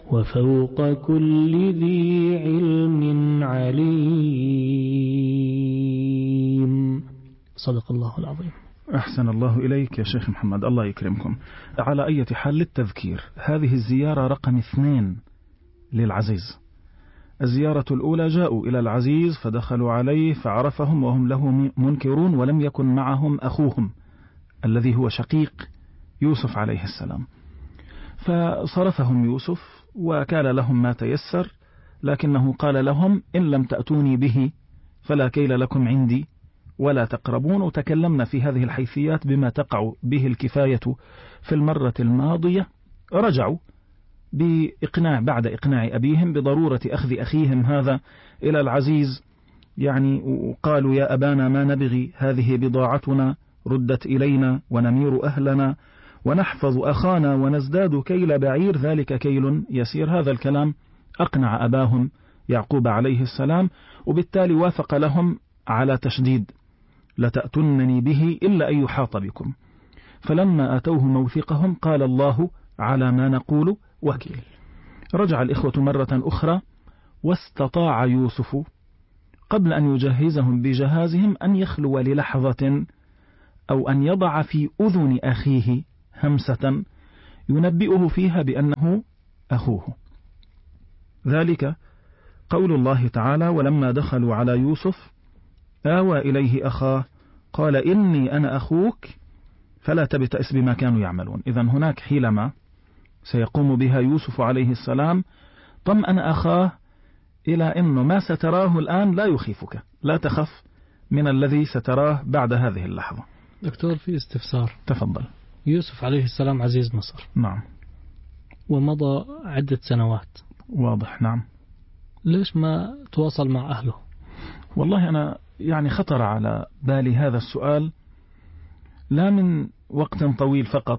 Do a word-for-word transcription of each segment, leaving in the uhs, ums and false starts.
وفوق كل ذي علم عليم. صدق الله العظيم. أحسن الله إليك يا شيخ محمد، الله يكرمكم. على أي حال للتذكير، هذه الزيارة رقم اثنين للعزيز. الزيارة الأولى جاءوا إلى العزيز فدخلوا عليه فعرفهم وهم له منكرون، ولم يكن معهم أخوهم الذي هو شقيق يوسف عليه السلام، فصرفهم يوسف وكان لهم ما تيسر، لكنه قال لهم إن لم تأتوني به فلا كيل لكم عندي ولا تقربون. وتكلمنا في هذه الحيثيات بما تقع به الكفاية في المرة الماضية. رجعوا بإقناع بعد إقناع أبيهم بضرورة أخذ أخيهم هذا إلى العزيز، يعني وقالوا يا أبانا ما نبغي، هذه بضاعتنا ردت إلينا ونمير أهلنا ونحفظ أخانا ونزداد كيل بعير، ذلك كيل يسير. هذا الكلام أقنع أباهم يعقوب عليه السلام، وبالتالي وافق لهم على تشديد لتأتنني به إلا أن يحاط بكم. فلما أتوه موثقهم قال الله على ما نقول وكيل. رجع الإخوة مرة أخرى، واستطاع يوسف قبل أن يجهزهم بجهازهم أن يخلو للحظة أو أن يضع في أذن أخيه همسة ينبئه فيها بأنه أخوه. ذلك قول الله تعالى ولما دخلوا على يوسف آوى إليه أخاه قال إني أنا أخوك فلا تبتئس بما كانوا يعملون. إذن هناك حيلما سيقوم بها يوسف عليه السلام طمأن أخاه إلى أنه ما ستراه الآن لا يخيفك، لا تخف من الذي ستراه بعد هذه اللحظة. دكتور في استفسار. تفضل. يوسف عليه السلام عزيز مصر. نعم. ومضى عدة سنوات. واضح. نعم. ليش ما تواصل مع أهله؟ والله أنا يعني خطر على بالي هذا السؤال لا من وقت طويل فقط،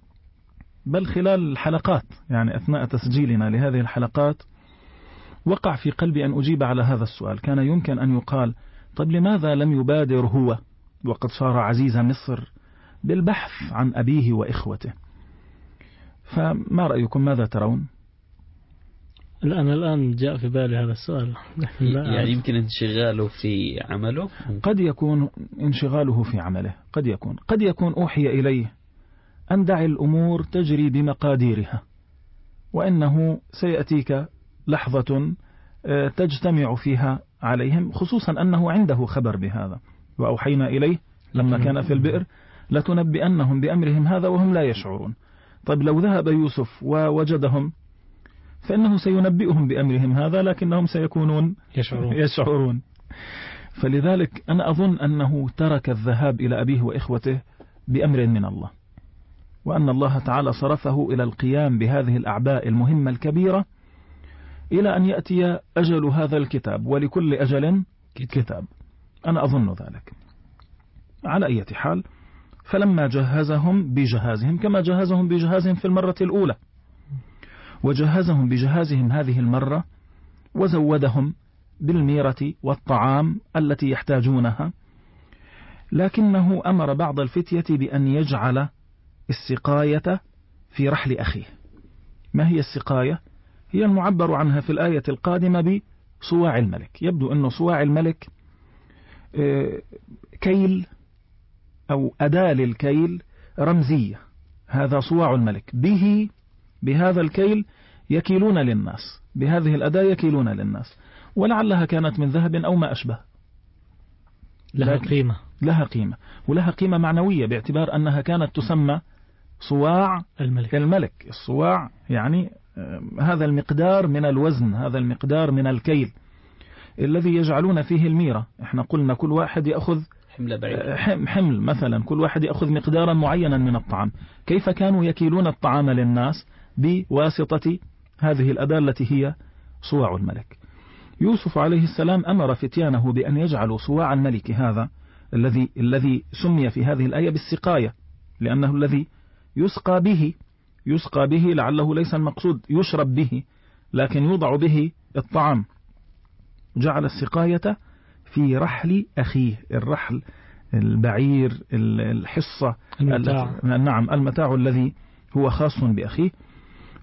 بل خلال الحلقات، يعني أثناء تسجيلنا لهذه الحلقات وقع في قلبي أن أجيب على هذا السؤال. كان يمكن أن يقال طب لماذا لم يبادر هو وقد صار عزيز مصر بالبحث عن أبيه وإخوته؟ فما رأيكم، ماذا ترون؟ الآن الآن جاء في بالي هذا السؤال. يعني يمكن انشغاله في عمله، قد يكون انشغاله في عمله، قد يكون قد يكون أوحي إليه أن دع الأمور تجري بمقاديرها، وإنه سيأتيك لحظة تجتمع فيها عليهم، خصوصا أنه عنده خبر بهذا. وأوحينا إليه لما كان في البئر لتنبئنهم بأمرهم هذا وهم لا يشعرون. طيب لو ذهب يوسف ووجدهم فإنه سينبئهم بأمرهم هذا، لكنهم سيكونون يشعرون, يشعرون. فلذلك أنا أظن أنه ترك الذهاب إلى أبيه وإخوته بأمر من الله، وأن الله تعالى صرفه إلى القيام بهذه الأعباء المهمة الكبيرة إلى أن يأتي أجل هذا الكتاب، ولكل أجل كتاب. أنا أظن ذلك. على أي حال، فلما جهزهم بجهازهم كما جهزهم بجهازهم في المرة الأولى، وجهزهم بجهازهم هذه المرة وزودهم بالميرة والطعام التي يحتاجونها، لكنه أمر بعض الفتية بأن يجعل السقاية في رحل أخيه. ما هي السقاية؟ هي المعبر عنها في الآية القادمة بصواع الملك. يبدو أن صواع الملك كيل أو أداة للكيل رمزية. هذا صواع الملك، به بهذا الكيل يكيلون للناس، بهذه الأداة يكيلون للناس، ولعلها كانت من ذهب أو ما أشبه. لها قيمة، لها قيمة ولها قيمة معنوية، باعتبار أنها كانت تسمى صواع الملك. الملك. الصواع يعني هذا المقدار من الوزن، هذا المقدار من الكيل الذي يجعلون فيه الميرة. احنا قلنا كل واحد يأخذ حمل مثلا، كل واحد يأخذ مقدارا معينا من الطعام. كيف كانوا يكيلون الطعام للناس؟ بواسطة هذه الأداة التي هي صواع الملك. يوسف عليه السلام أمر فتيانه بأن يجعلوا صواع الملك هذا الذي الذي سمي في هذه الآية بالسقاية، لأنه الذي يسقى به يسقى به لعله ليس المقصود يشرب به، لكن يوضع به الطعام. جعل السقاية في رحل أخيه، الرحل البعير، الحصة، المتاع. نعم المتاع الذي هو خاص بأخيه.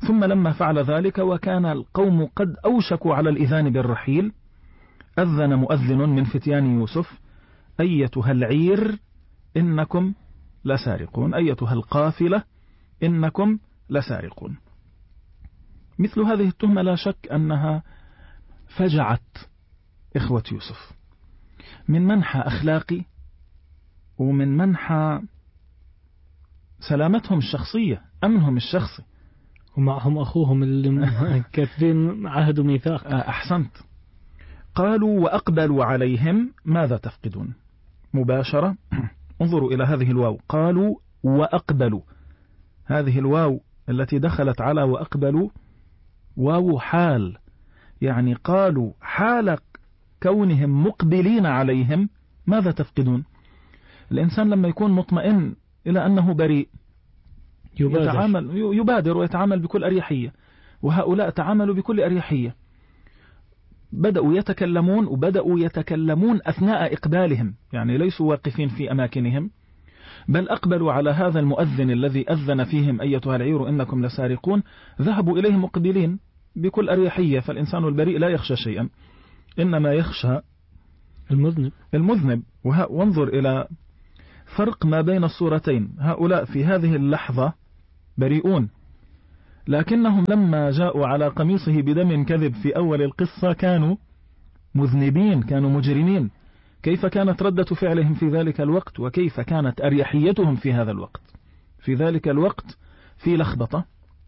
ثم لما فعل ذلك وكان القوم قد أوشكوا على الإذان بالرحيل أذن مؤذن من فتيان يوسف: أيتها العير إنكم لسارقون، أيتها القافلة إنكم لسارقون. مثل هذه التهمة لا شك أنها فجعت إخوة يوسف من منحى أخلاقي ومن منحى سلامتهم الشخصية، أمنهم الشخصي. ومعهم أخوهم اللي كاتبين عهد وميثاق. أحسنت. قالوا وأقبلوا عليهم: ماذا تفقدون؟ مباشرة. انظروا إلى هذه الواو، قالوا وأقبلوا. هذه الواو التي دخلت على وأقبلوا واو حال، يعني قالوا حال كونهم مقبلين عليهم: ماذا تفقدون؟ الإنسان لما يكون مطمئن إلى أنه بريء يبادر. يتعامل يبادر ويتعامل بكل أريحية، وهؤلاء تعاملوا بكل أريحية. بدأوا يتكلمون وبدأوا يتكلمون أثناء إقبالهم، يعني ليسوا واقفين في أماكنهم، بل أقبلوا على هذا المؤذن الذي أذن فيهم: أيتها العير إنكم لسارقون. ذهبوا إليه مقبلين بكل أريحية، فالإنسان البريء لا يخشى شيئا، إنما يخشى المذنب المذنب. وانظر إلى فرق ما بين الصورتين. هؤلاء في هذه اللحظة بريئون، لكنهم لما جاءوا على قميصه بدم كذب في أول القصة كانوا مذنبين، كانوا مجرمين. كيف كانت ردة فعلهم في ذلك الوقت، وكيف كانت أريحيتهم في هذا الوقت؟ في ذلك الوقت في لخبطة،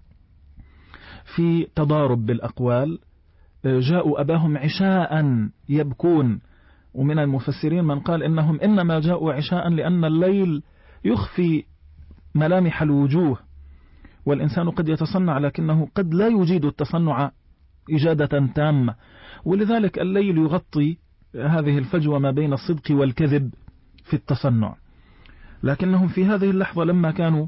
في تضارب بالأقوال. جاءوا أباهم عشاء يبكون، ومن المفسرين من قال إنهم إنما جاءوا عشاء لأن الليل يخفي ملامح الوجوه، والإنسان قد يتصنع لكنه قد لا يجيد التصنع إجادة تامة، ولذلك الليل يغطي هذه الفجوة ما بين الصدق والكذب في التصنع. لكنهم في هذه اللحظة لما كانوا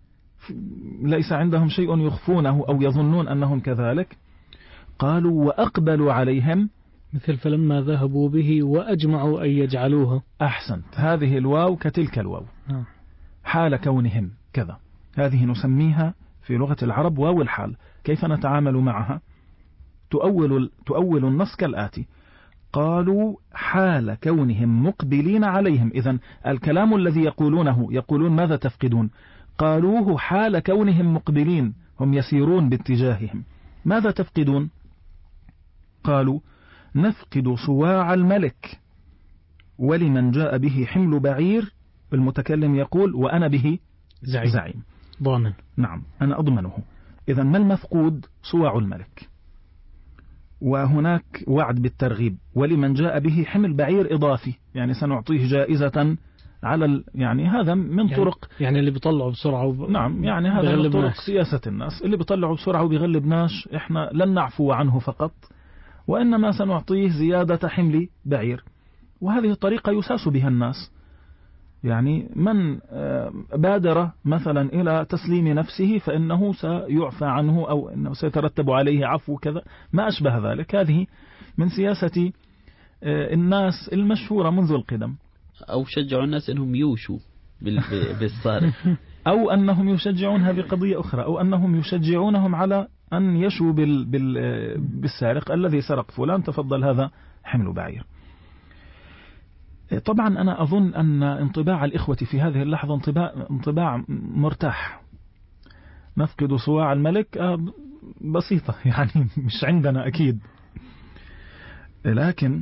ليس عندهم شيء يخفونه أو يظنون أنهم كذلك، قالوا وأقبلوا عليهم مثل فلما ذهبوا به وأجمعوا أن يجعلوها. أحسنت. هذه الواو كتلك الواو حال كونهم كذا، هذه نسميها في لغة العرب واو الحال. كيف نتعامل معها؟ تؤول, تؤول النص كالآتي: قالوا حال كونهم مقبلين عليهم. إذن الكلام الذي يقولونه يقولون ماذا تفقدون؟ قالوه حال كونهم مقبلين، هم يسيرون باتجاههم. ماذا تفقدون؟ قالوا نفقد صواع الملك ولمن جاء به حمل بعير. المتكلم يقول وأنا به زعيم, زعيم. ضامن. نعم، أنا أضمنه. إذن ما المفقود؟ صواع الملك. وهناك وعد بالترغيب: ولمن جاء به حمل بعير إضافي، يعني سنعطيه جائزة على ال... يعني هذا من يعني طرق يعني اللي بيطلعوا بسرعة وب... نعم، يعني هذا من طرق سياسة الناس. اللي بيطلعوا بسرعة وبيغلب ناس إحنا لن نعفو عنه فقط، وإنما سنعطيه زيادة حمل بعير. وهذه الطريقة يساس بها الناس، يعني من بادر مثلا إلى تسليم نفسه فإنه سيعفى عنه أو إنه سيترتب عليه عفو كذا، ما أشبه ذلك. هذه من سياسة الناس المشهورة منذ القدم. أو شجعوا الناس أنهم يوشوا بالسارق، أو أنهم يشجعونها بقضية أخرى، أو أنهم يشجعونهم على أن يشوا بال بال بالسارق الذي سرق فلان، تفضل هذا حمل بعير. طبعا أنا أظن أن انطباع الإخوة في هذه اللحظة انطباع, انطباع مرتاح. نفقد صواع الملك بسيطة، يعني مش عندنا أكيد، لكن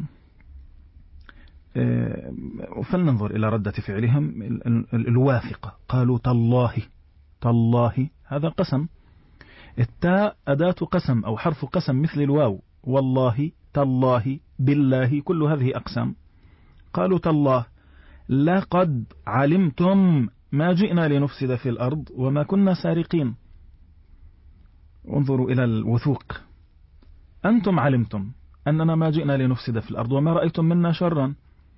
فلننظر إلى ردة فعلهم الواثقة. قالوا تالله. تالله هذا قسم، التاء أداة قسم أو حرف قسم مثل الواو. والله، تالله، بالله، كل هذه أقسام. قالوا تالله لقد علمتم ما جئنا لنفسد في الأرض وما كنا سارقين. انظروا إلى الوثوق. أنتم علمتم أننا ما جئنا لنفسد في الأرض وما رأيتم منا شرا،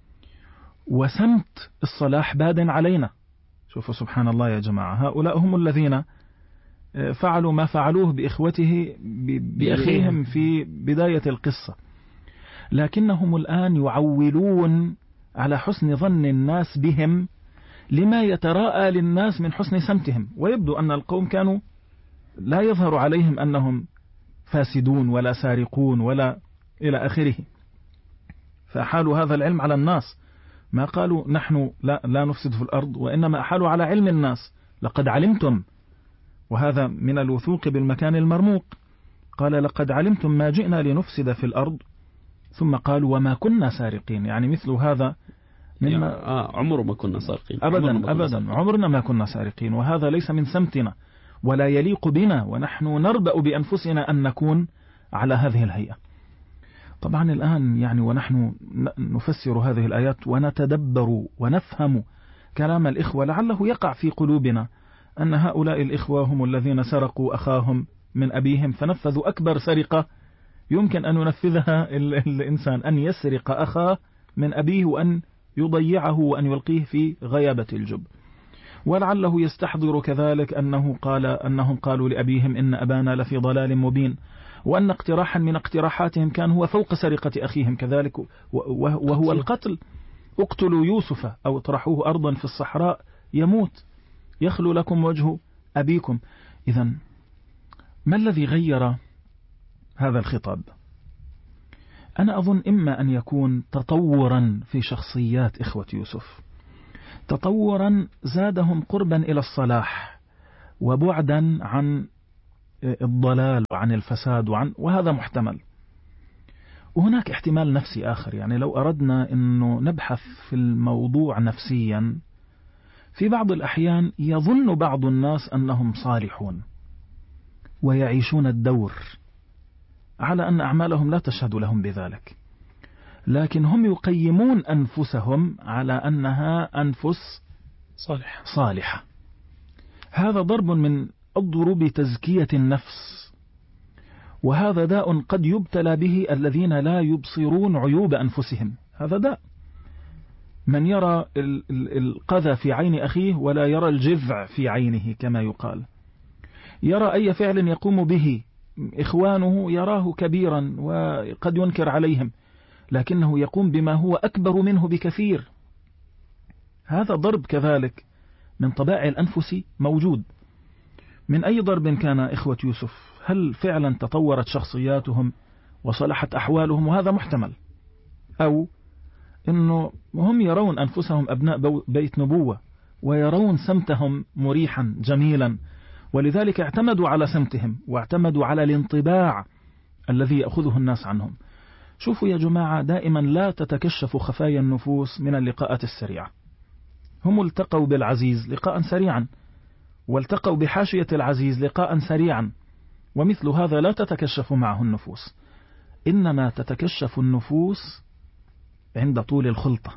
وسمت الصلاح باد علينا. شوفوا سبحان الله يا جماعة، هؤلاء هم الذين فعلوا ما فعلوه بإخوته بأخيهم في بداية القصة، لكنهم الآن يعولون على حسن ظن الناس بهم لما يتراءى للناس من حسن سمتهم. ويبدو أن القوم كانوا لا يظهر عليهم أنهم فاسدون ولا سارقون ولا إلى آخره، فأحالوا هذا العلم على الناس، ما قالوا نحن لا, لا نفسد في الأرض، وإنما أحالوا على علم الناس، لقد علمتم، وهذا من الوثوق بالمكان المرموق، قال لقد علمتم ما جئنا لنفسد في الأرض، ثم قالوا وما كنا سارقين، يعني مثل هذا مما آه عمر ما كنا سارقين، أبدا عمر أبدا سارقين. عمرنا ما كنا سارقين، وهذا ليس من سمتنا ولا يليق بنا، ونحن نربأ بأنفسنا أن نكون على هذه الهيئة. طبعا الآن يعني ونحن نفسر هذه الآيات ونتدبر ونفهم كلام الإخوة، لعله يقع في قلوبنا أن هؤلاء الإخوة هم الذين سرقوا أخاهم من أبيهم، فنفذوا أكبر سرقة يمكن أن ينفذها الإنسان، أن يسرق أخاه من أبيه وأن يضيعه وأن يلقيه في غيابة الجب. ولعله يستحضر كذلك أنه قال أنهم قالوا لأبيهم إن أبانا لفي ضلال مبين، وأن اقتراحا من اقتراحاتهم كان هو فوق سرقة أخيهم كذلك، وهو القتل. اقتلوا يوسف أو اطرحوه أرضا في الصحراء يموت يخلو لكم وجه أبيكم. إذن ما الذي غير هذا الخطاب؟ أنا أظن إما أن يكون تطورا في شخصيات إخوة يوسف، تطورا زادهم قربا إلى الصلاح وبعدا عن الضلال وعن الفساد وعن وهذا محتمل. وهناك احتمال نفسي آخر، يعني لو أردنا أنه نبحث في الموضوع نفسيا، في بعض الأحيان يظن بعض الناس أنهم صالحون ويعيشون الدور على أن أعمالهم لا تشهد لهم بذلك، لكن هم يقيمون أنفسهم على أنها أنفس صالحة صالحة. هذا ضرب من الضروب تزكية النفس، وهذا داء قد يبتلى به الذين لا يبصرون عيوب أنفسهم. هذا داء، من يرى القذى في عين أخيه ولا يرى الجذع في عينه كما يقال، يرى أي فعل يقوم به إخوانه يراه كبيرا وقد ينكر عليهم، لكنه يقوم بما هو أكبر منه بكثير. هذا ضرب كذلك من طبائع الأنفس موجود. من أي ضرب كان إخوة يوسف؟ هل فعلا تطورت شخصياتهم وصلحت أحوالهم؟ وهذا محتمل. أو أنه هم يرون أنفسهم أبناء بيت نبوة ويرون سمتهم مريحا جميلا، ولذلك اعتمدوا على سمتهم واعتمدوا على الانطباع الذي يأخذه الناس عنهم. شوفوا يا جماعة، دائما لا تتكشف خفايا النفوس من اللقاءات السريعة. هم التقوا بالعزيز لقاء سريعا، والتقوا بحاشية العزيز لقاء سريعا، ومثل هذا لا تتكشف معه النفوس، إنما تتكشف النفوس عند طول الخلطة.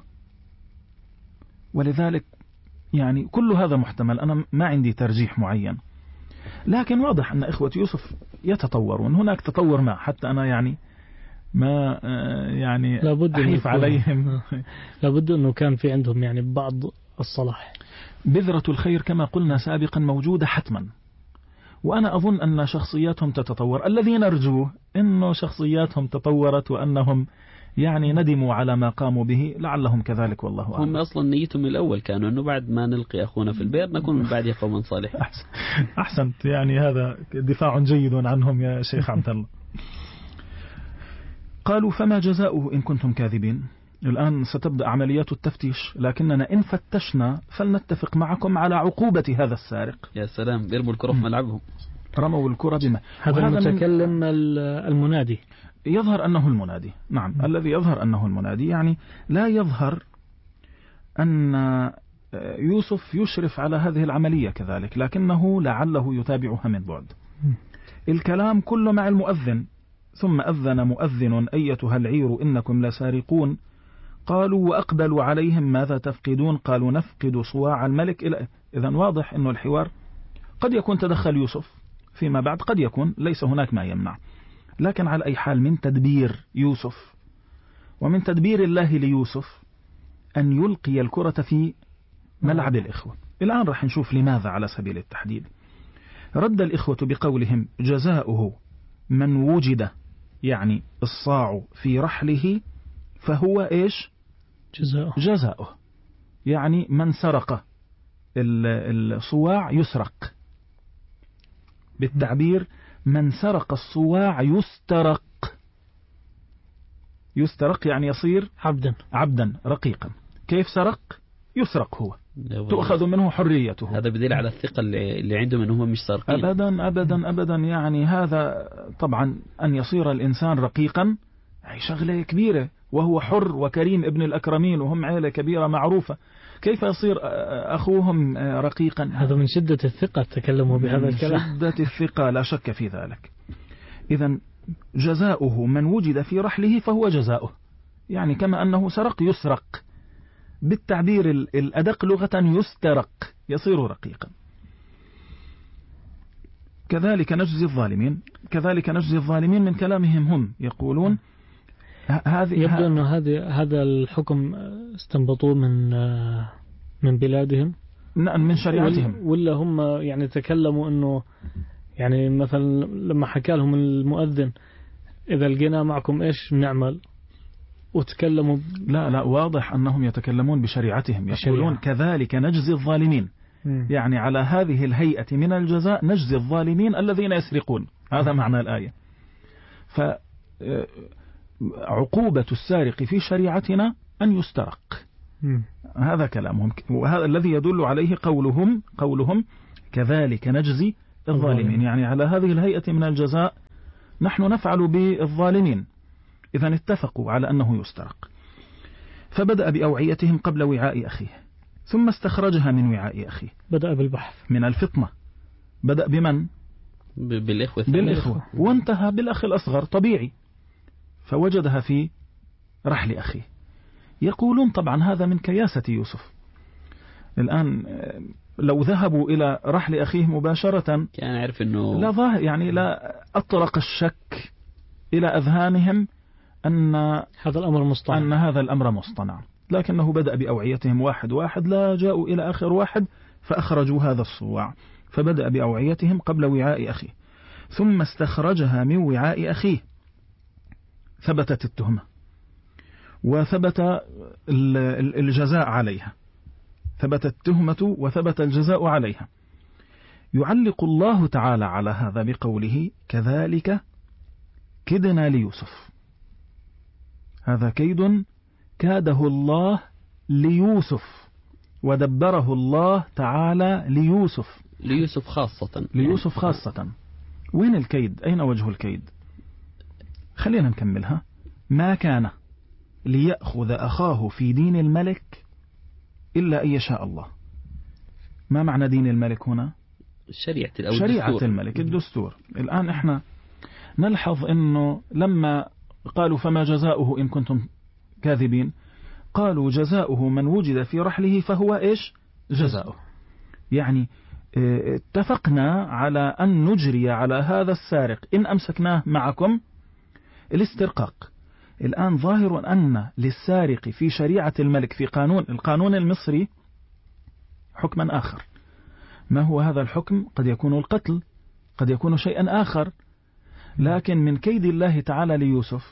ولذلك يعني كل هذا محتمل، أنا ما عندي ترجيح معين، لكن واضح أن إخوة يوسف يتطورون، هناك تطور ما حتى أنا يعني ما يعني أحيف عليهم. لابد أنه كان في عندهم يعني بعض الصلاح. بذرة الخير كما قلنا سابقا موجودة حتما، وأنا أظن أن شخصياتهم تتطور. الذي نرجوه أنه شخصياتهم تطورت وأنهم يعني ندموا على ما قاموا به، لعلهم كذلك والله أعلم. هم أصلا نيتهم الأول كانوا أنه بعد ما نلقي أخونا في البئر نكون من بعد قوما صالحين. أحسنت، يعني هذا دفاع جيد عنهم يا شيخ عبد الله. قالوا فما جزاؤه إن كنتم كاذبين. الآن ستبدأ عمليات التفتيش، لكننا إن فتشنا فلنتفق معكم على عقوبة هذا السارق. يا سلام، بيرموا الكرة في ملعبهم. رموا الكرة بما هذا المتكلم المنادي يظهر أنه المنادي. نعم، م. الذي يظهر أنه المنادي، يعني لا يظهر أن يوسف يشرف على هذه العملية كذلك، لكنه لعله يتابعها من بعد. م. الكلام كله مع المؤذن. ثم أذن مؤذن أيتها العير إنكم لسارقون، قالوا وأقبلوا عليهم ماذا تفقدون، قالوا نفقد صواع الملك. إلى إذن واضح أنه الحوار قد يكون تدخل يوسف فيما بعد، قد يكون ليس هناك ما يمنع، لكن على أي حال من تدبير يوسف ومن تدبير الله ليوسف أن يلقي الكرة في ملعب الإخوة. الآن رح نشوف لماذا على سبيل التحديد. رد الإخوة بقولهم جزاؤه من وجد، يعني الصاع في رحله فهو إيش جزاؤه, جزاؤه يعني من سرق الصواع يسرق. بالتعبير من سرق الصواع يسترق. يسترق يعني يصير عبدا عبدا رقيقا. كيف سرق؟ يسرق هو، تؤخذ منه حريته. هذا بدليل على الثقة اللي, اللي عندهم أنهم مش سارقين. أبدا أبدا أبدا. يعني هذا طبعا أن يصير الإنسان رقيقا هي شغلة كبيرة، وهو حر وكريم ابن الأكرمين وهم عائلة كبيرة معروفة. كيف يصير أخوهم رقيقا؟ هذا من شدة الثقة تكلموا بهذا الكلام. من شدة الثقة لا شك في ذلك. إذن جزاؤه من وجد في رحله فهو جزاؤه، يعني كما أنه سرق يسرق، بالتعبير الأدق لغة يسترق يصير رقيقا. كذلك نجزي الظالمين. كذلك نجزي الظالمين من كلامهم هم يقولون هذه يبدو أن هذا هذا الحكم استنبطوه من من بلادهم من شريعتهم، ولا هم يعني تكلموا أنه يعني مثلا لما حكى لهم المؤذن إذا لقينا معكم إيش نعمل وتكلموا ب... لا لا واضح أنهم يتكلمون بشريعتهم. يقولون كذلك نجزي الظالمين، م. يعني على هذه الهيئة من الجزاء نجزي الظالمين الذين يسرقون. هذا معنى الآية. فعقوبة السارق في شريعتنا أن يسترق. م. هذا كلامهم، وهذا الذي يدل عليه قولهم قولهم كذلك نجزي الظالمين، يعني على هذه الهيئة من الجزاء نحن نفعل بالظالمين. إذن اتفقوا على أنه يسترق. فبدأ بأوعيتهم قبل وعاء أخيه، ثم استخرجها من وعاء أخيه. بدأ بالبحث من الفطنة. بدأ بمن؟ بالإخوة. بالإخوة، وانتهى بالأخ الأصغر طبيعي، فوجدها في رحل أخيه. يقولون طبعا هذا من كياسة يوسف. الآن لو ذهبوا إلى رحل أخيه مباشرة كان عارف أنه لا ظاهر، يعني لا أطرق الشك إلى أذهانهم أن هذا الأمر مصطنع أن هذا الأمر مصطنع، لكنه بدأ بأوعيتهم واحد واحد، لا جاءوا إلى آخر واحد فأخرجوا هذا الصواع. فبدأ بأوعيتهم قبل وعاء أخيه، ثم استخرجها من وعاء أخيه. ثبتت التهمة وثبت الجزاء عليها، ثبتت التهمة وثبت الجزاء عليها. يعلق الله تعالى على هذا بقوله كذلك كدنا ليوسف. هذا كيد كاده الله ليوسف، ودبره الله تعالى ليوسف ليوسف خاصة ليوسف خاصة. وين الكيد؟ أين وجه الكيد؟ خلينا نكملها. ما كان ليأخذ أخاه في دين الملك إلا أن يشاء الله. ما معنى دين الملك هنا؟ شريعة, شريعة الملك، الدستور. الآن إحنا نلحظ أنه لما قالوا فما جزاؤه إن كنتم كاذبين، قالوا جزاؤه من وجد في رحله فهو إيش جزاؤه. يعني اتفقنا على أن نجري على هذا السارق إن أمسكناه معكم الاسترقاق. الآن ظاهر أن للسارق في شريعة الملك في قانون القانون المصري حكما آخر. ما هو هذا الحكم؟ قد يكون القتل، قد يكون شيئا آخر. لكن من كيد الله تعالى ليوسف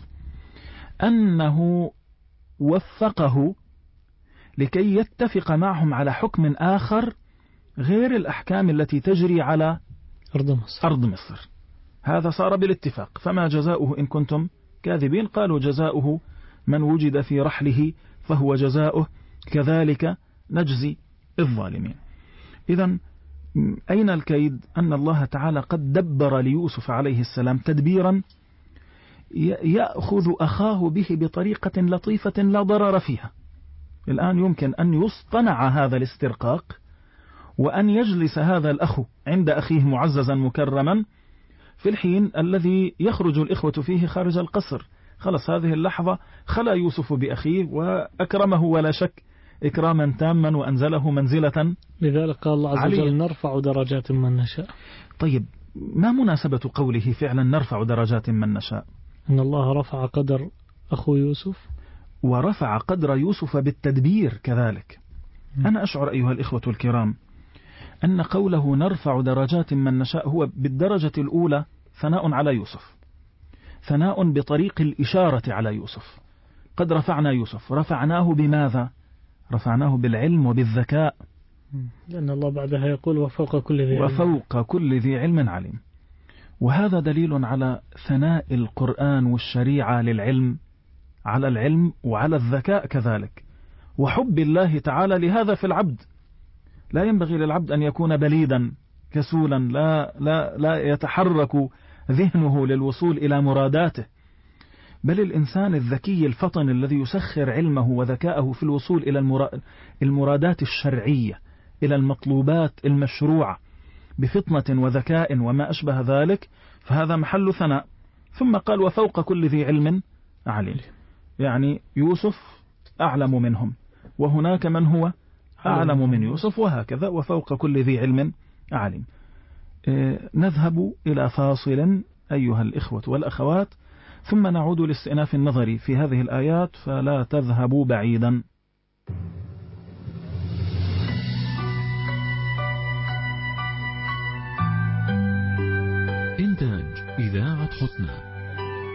أنه وفقه لكي يتفق معهم على حكم آخر غير الأحكام التي تجري على أرض مصر. أرض مصر. هذا صار بالاتفاق. فما جزاؤه إن كنتم كاذبين؟ قالوا جزاؤه من وجد في رحله فهو جزاؤه كذلك نجزي الظالمين. إذن أين الكيد؟ أن الله تعالى قد دبر ليوسف عليه السلام تدبيرا يأخذ أخاه به بطريقة لطيفة لا ضرر فيها. الآن يمكن أن يصطنع هذا الاسترقاق، وأن يجلس هذا الأخ عند أخيه معززا مكرما في الحين الذي يخرج الإخوة فيه خارج القصر. خلص هذه اللحظة خلا يوسف بأخيه وأكرمه ولا شك إكراما تاما وأنزله منزلة. لذلك قال الله عز وجل نرفع درجات من نشاء. طيب ما مناسبة قوله فعلا نرفع درجات من نشاء؟ أن الله رفع قدر أخو يوسف ورفع قدر يوسف بالتدبير كذلك. م. أنا أشعر أيها الإخوة الكرام أن قوله نرفع درجات من نشاء هو بالدرجة الأولى ثناء على يوسف، ثناء بطريق الإشارة على يوسف. قد رفعنا يوسف، رفعناه بماذا؟ رفعناه بالعلم وبالذكاء، لأن الله بعدها يقول وفوق كل ذي علم وفوق كل ذي علم عليم. وهذا دليل على ثناء القرآن والشريعة للعلم، على العلم وعلى الذكاء كذلك، وحب الله تعالى لهذا في العبد. لا ينبغي للعبد أن يكون بليدا كسولا لا, لا, لا يتحرك ذهنه للوصول إلى مراداته، بل الإنسان الذكي الفطن الذي يسخر علمه وذكاءه في الوصول إلى المرادات الشرعية، إلى المطلوبات المشروعة بفطنة وذكاء وما أشبه ذلك، فهذا محل ثناء. ثم قال وفوق كل ذي علم عليم، يعني يوسف أعلم منهم، وهناك من هو أعلم من يوسف، وهكذا وفوق كل ذي علم عليم. إيه نذهب إلى فاصل أيها الإخوة والأخوات، ثم نعود لاستئناف النظر في هذه الآيات، فلا تذهبوا بعيدا. إنتاج إذاعة حسنى.